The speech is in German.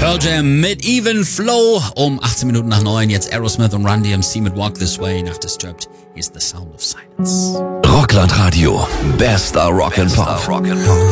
Pearl Jam mit Even Flow um 18 Minuten nach 9. Jetzt Aerosmith und Run DMC mit Walk This Way nach Disturbed. Here's the Sound of Silence. Rockland Radio. Bester Rock and Pop.